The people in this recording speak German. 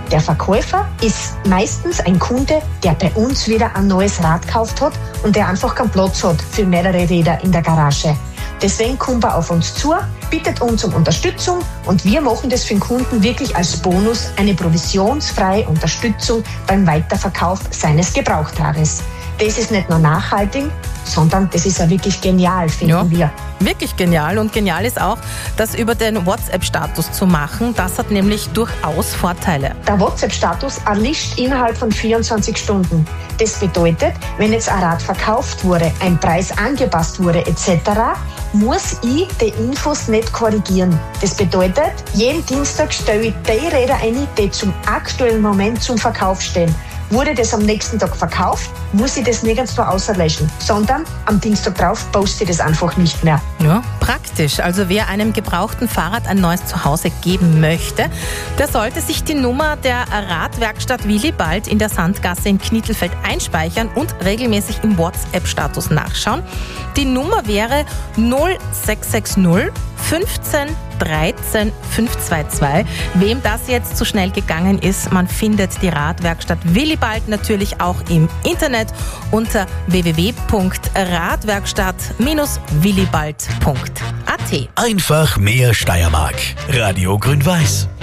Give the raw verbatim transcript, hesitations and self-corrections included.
Der Verkäufer ist meistens ein Kunde, der bei uns wieder ein neues Rad gekauft hat und der einfach keinen Platz hat für mehrere Räder in der Garage. Deswegen kommt er auf uns zu, bittet uns um Unterstützung und wir machen das für den Kunden wirklich als Bonus eine provisionsfreie Unterstützung beim Weiterverkauf seines Gebrauchtrades. Das ist nicht nur nachhaltig, sondern das ist ja wirklich genial, finden ja, wir. Wirklich genial. Und genial ist auch, das über den WhatsApp-Status zu machen. Das hat nämlich durchaus Vorteile. Der WhatsApp-Status erlischt innerhalb von vierundzwanzig Stunden. Das bedeutet, wenn jetzt ein Rad verkauft wurde, ein Preis angepasst wurde et cetera, muss ich die Infos nicht korrigieren. Das bedeutet, jeden Dienstag stelle ich die Räder ein, die zum aktuellen Moment zum Verkauf stehen. Wurde das am nächsten Tag verkauft, muss ich das nirgendwo außerlöschen, sondern am Dienstag drauf poste ich das einfach nicht mehr. Ja, praktisch. Also wer einem gebrauchten Fahrrad ein neues Zuhause geben möchte, der sollte sich die Nummer der Radwerkstatt Willibald in der Sandgasse in Knittelfeld einspeichern und regelmäßig im WhatsApp-Status nachschauen. Die Nummer wäre null sechs sechs null fünfzehn dreizehn fünfhundertzweiundzwanzig. Wem das jetzt zu schnell gegangen ist, man findet die Radwerkstatt Willibald natürlich auch im Internet unter w w w punkt radwerkstatt Bindestrich willibald punkt a t. Einfach mehr Steiermark. Radio Grün-Weiß.